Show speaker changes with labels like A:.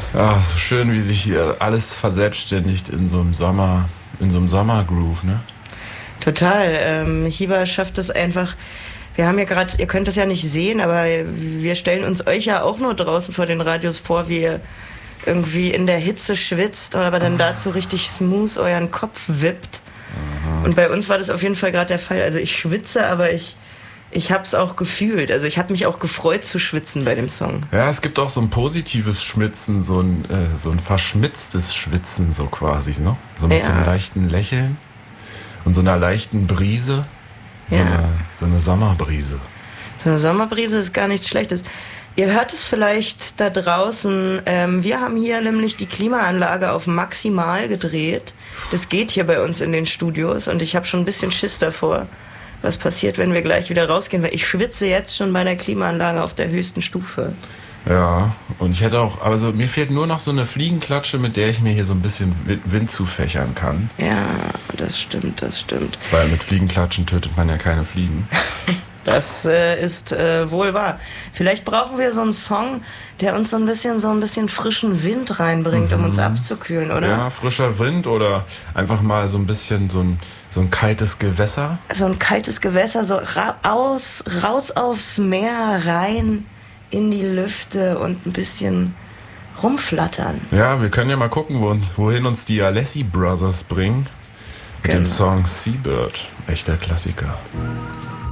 A: Ah, so schön, wie sich hier alles verselbstständigt in so einem Sommergroove, ne?
B: Total. Hiba schafft es einfach. Wir haben ja gerade, ihr könnt das ja nicht sehen, aber wir stellen uns euch ja auch nur draußen vor den Radios vor, wie ihr irgendwie in der Hitze schwitzt, aber dann dazu richtig smooth euren Kopf wippt. Und bei uns war das auf jeden Fall gerade der Fall. Also ich schwitze, aber ich habe es auch gefühlt. Also ich habe mich auch gefreut zu schwitzen bei dem Song.
A: Ja, es gibt auch so ein positives Schwitzen, so ein verschmitztes Schwitzen, so quasi, ne? So mit so einem leichten Lächeln und so einer leichten Brise. So eine Sommerbrise.
B: So eine Sommerbrise ist gar nichts Schlechtes. Ihr hört es vielleicht da draußen. Wir haben hier nämlich die Klimaanlage auf maximal gedreht. Das geht hier bei uns in den Studios und ich habe schon ein bisschen Schiss davor, was passiert, wenn wir gleich wieder rausgehen, weil ich schwitze jetzt schon bei der Klimaanlage auf der höchsten Stufe.
A: Ja, und ich hätte auch, also mir fehlt nur noch so eine Fliegenklatsche, mit der ich mir hier so ein bisschen Wind zufächern kann.
B: Ja, das stimmt.
A: Weil mit Fliegenklatschen tötet man ja keine Fliegen.
B: Das ist wohl wahr. Vielleicht brauchen wir so einen Song, der uns so ein bisschen frischen Wind reinbringt, um uns abzukühlen, oder?
A: Ja, frischer Wind oder einfach mal so ein bisschen so ein kaltes Gewässer.
B: So ein kaltes Gewässer, so raus aufs Meer, rein in die Lüfte und ein bisschen rumflattern.
A: Ja, wir können ja mal gucken, wohin uns die Alessi Brothers bringen. Mit dem Song Seabird. Echter Klassiker.